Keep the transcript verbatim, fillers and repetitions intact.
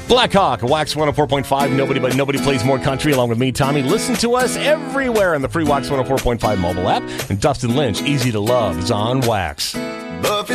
Blackhawk, Wax one oh four point five. Nobody but nobody plays more country, along with me, Tommy. Listen to us everywhere on the free Wax one oh four point five mobile app. And Dustin Lynch, Easy to Love, is on Wax. Buffy